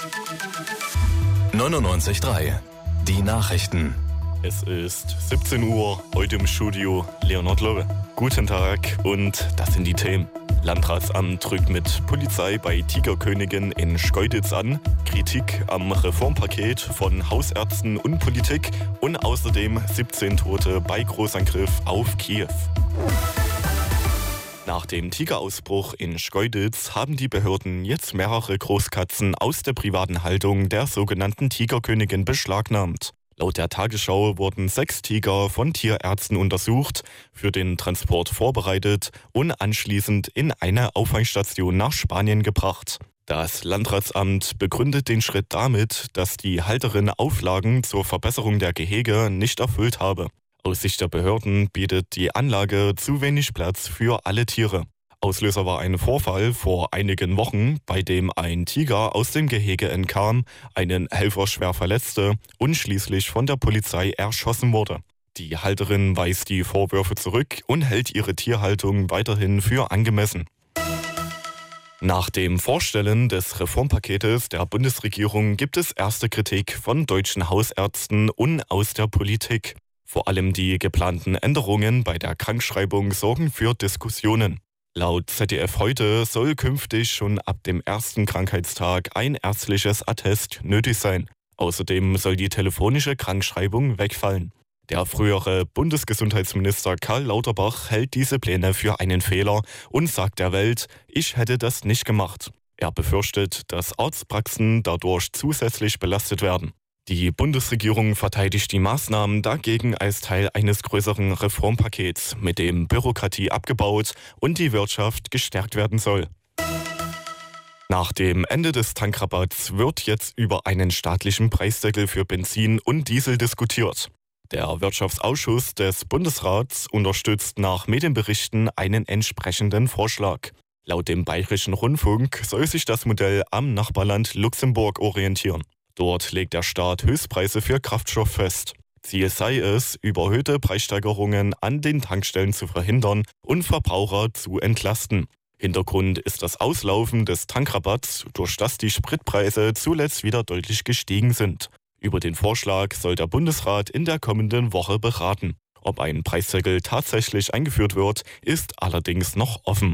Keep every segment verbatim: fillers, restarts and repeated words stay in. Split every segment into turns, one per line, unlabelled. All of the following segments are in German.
neunundneunzig Komma drei. Die Nachrichten.
Es ist siebzehn Uhr, heute im Studio Leonhard Lowe. Guten Tag und das sind die Themen. Landratsamt rückt mit Polizei bei Tigerkönigin in Schkeuditz an, Kritik am Reformpaket von Hausärzten und Politik und außerdem siebzehn Tote bei Großangriff auf Kiew. Nach dem Tigerausbruch in Schkeuditz haben die Behörden jetzt mehrere Großkatzen aus der privaten Haltung der sogenannten Tigerkönigin beschlagnahmt. Laut der Tagesschau wurden sechs Tiger von Tierärzten untersucht, für den Transport vorbereitet und anschließend in eine Auffangstation nach Spanien gebracht. Das Landratsamt begründet den Schritt damit, dass die Halterin Auflagen zur Verbesserung der Gehege nicht erfüllt habe. Aus Sicht der Behörden bietet die Anlage zu wenig Platz für alle Tiere. Auslöser war ein Vorfall vor einigen Wochen, bei dem ein Tiger aus dem Gehege entkam, einen Helfer schwer verletzte und schließlich von der Polizei erschossen wurde. Die Halterin weist die Vorwürfe zurück und hält ihre Tierhaltung weiterhin für angemessen. Nach dem Vorstellen des Reformpaketes der Bundesregierung gibt es erste Kritik von deutschen Hausärzten und aus der Politik. Vor allem die geplanten Änderungen bei der Krankschreibung sorgen für Diskussionen. Laut Z D F heute soll künftig schon ab dem ersten Krankheitstag ein ärztliches Attest nötig sein. Außerdem soll die telefonische Krankschreibung wegfallen. Der frühere Bundesgesundheitsminister Karl Lauterbach hält diese Pläne für einen Fehler und sagt der Welt, ich hätte das nicht gemacht. Er befürchtet, dass Arztpraxen dadurch zusätzlich belastet werden. Die Bundesregierung verteidigt die Maßnahmen dagegen als Teil eines größeren Reformpakets, mit dem Bürokratie abgebaut und die Wirtschaft gestärkt werden soll. Nach dem Ende des Tankrabatts wird jetzt über einen staatlichen Preisdeckel für Benzin und Diesel diskutiert. Der Wirtschaftsausschuss des Bundesrats unterstützt nach Medienberichten einen entsprechenden Vorschlag. Laut dem Bayerischen Rundfunk soll sich das Modell am Nachbarland Luxemburg orientieren. Dort legt der Staat Höchstpreise für Kraftstoff fest. Ziel sei es, überhöhte Preissteigerungen an den Tankstellen zu verhindern und Verbraucher zu entlasten. Hintergrund ist das Auslaufen des Tankrabatts, durch das die Spritpreise zuletzt wieder deutlich gestiegen sind. Über den Vorschlag soll der Bundesrat in der kommenden Woche beraten. Ob ein Preisdeckel tatsächlich eingeführt wird, ist allerdings noch offen.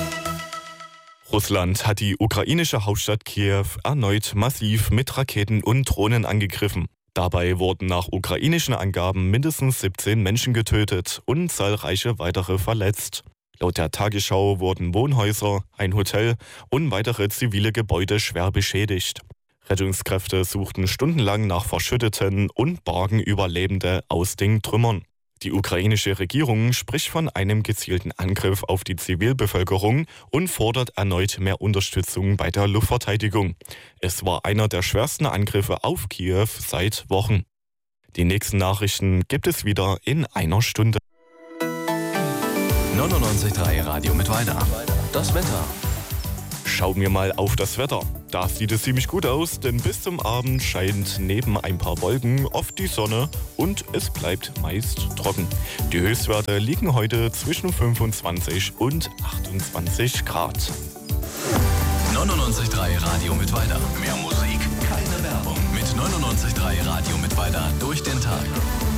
Russland hat die ukrainische Hauptstadt Kiew erneut massiv mit Raketen und Drohnen angegriffen. Dabei wurden nach ukrainischen Angaben mindestens siebzehn Menschen getötet und zahlreiche weitere verletzt. Laut der Tagesschau wurden Wohnhäuser, ein Hotel und weitere zivile Gebäude schwer beschädigt. Rettungskräfte suchten stundenlang nach Verschütteten und bargen Überlebende aus den Trümmern. Die ukrainische Regierung spricht von einem gezielten Angriff auf die Zivilbevölkerung und fordert erneut mehr Unterstützung bei der Luftverteidigung. Es war einer der schwersten Angriffe auf Kiew seit Wochen. Die nächsten Nachrichten gibt es wieder in einer Stunde.
neunundneunzig Komma drei Radio Mittweida. Das Wetter.
Schauen wir mal auf das Wetter. Da sieht es ziemlich gut aus, denn bis zum Abend scheint neben ein paar Wolken oft die Sonne und es bleibt meist trocken. Die Höchstwerte liegen heute zwischen fünfundzwanzig und achtundzwanzig Grad.
neunundneunzig Komma drei Radio Mittweida. Mehr Musik, keine Werbung. Mit neunundneunzig Komma drei Radio Mittweida durch den Tag.